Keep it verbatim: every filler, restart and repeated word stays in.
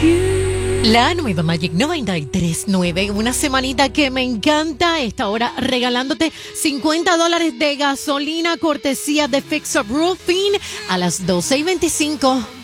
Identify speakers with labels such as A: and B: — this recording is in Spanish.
A: La nueva Magic noventa y tres punto nueve, una semanita que me encanta. Esta hora regalándote cincuenta dólares de gasolina cortesía de Fix Up Roofing a las doce y veinticinco.